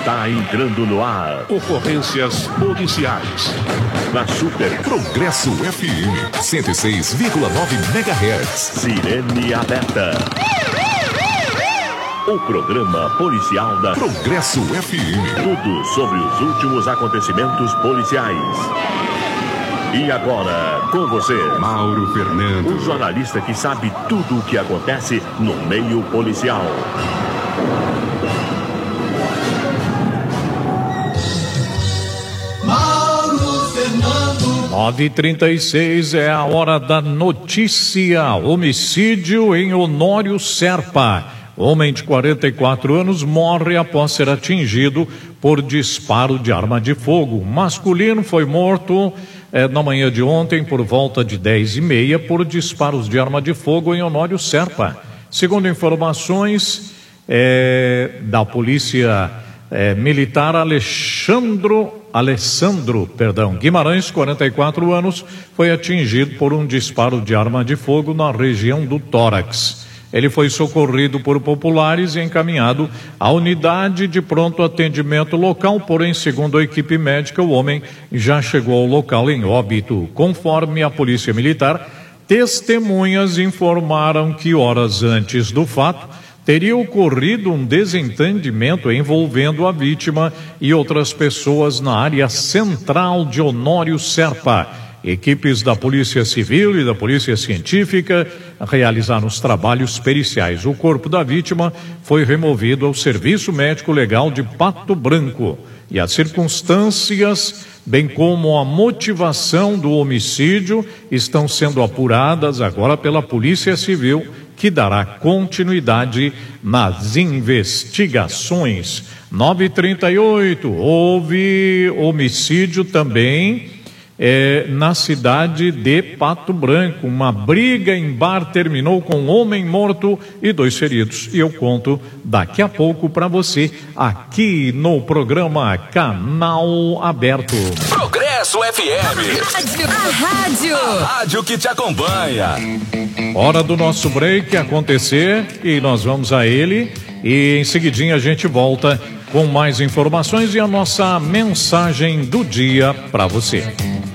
Está entrando no ar. Ocorrências policiais. Na Super Progresso FM 106,9 MHz. Sirene aberta. O programa policial da Progresso FM. Tudo sobre os últimos acontecimentos policiais. E agora, com você, Mauro Fernando, o jornalista que sabe tudo o que acontece no meio policial. Mauro Fernando. 9h36 é a hora da notícia. Homicídio em Honório Serpa. Homem de 44 anos morre após ser atingido por disparo de arma de fogo. Masculino foi morto na manhã de ontem por volta de 10h30 por disparos de arma de fogo em Honório Serpa. Segundo informações da polícia militar, Alessandro Guimarães, 44 anos, foi atingido por um disparo de arma de fogo na região do tórax. Ele foi socorrido por populares e encaminhado à unidade de pronto atendimento local, porém, segundo a equipe médica, o homem já chegou ao local em óbito. Conforme a Polícia Militar, testemunhas informaram que horas antes do fato teria ocorrido um desentendimento envolvendo a vítima e outras pessoas na área central de Honório Serpa. Equipes da Polícia Civil e da Polícia Científica realizaram os trabalhos periciais. O corpo da vítima foi removido ao Serviço Médico Legal de Pato Branco. E as circunstâncias, bem como a motivação do homicídio, estão sendo apuradas agora pela Polícia Civil, que dará continuidade nas investigações. 9h38, houve homicídio também na cidade de Pato Branco. Uma briga em bar terminou com um homem morto e 2 feridos. E eu conto daqui a pouco para você, aqui no programa Canal Aberto. Progresso FM. A rádio que te acompanha. Hora do nosso break acontecer e nós vamos a ele. E em seguidinha a gente volta com mais informações e a nossa mensagem do dia para você.